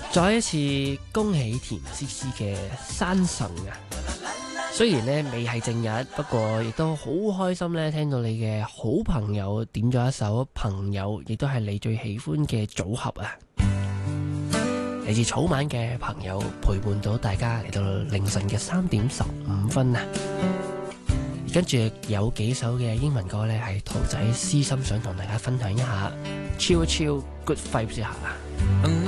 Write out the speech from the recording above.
再一次恭喜田詩詩嘅生辰啊！雖然呢未係正日，不過亦都好開心呢，聽到你嘅好朋友點咗一首朋友，亦都係你最喜歡嘅組合啊！嚟自草蜢嘅朋友陪伴到大家嚟到凌晨嘅3:15啊！跟住有幾首嘅英文歌呢，係兔仔私心想同大家分享一下，chill chill good vibes 一下啊！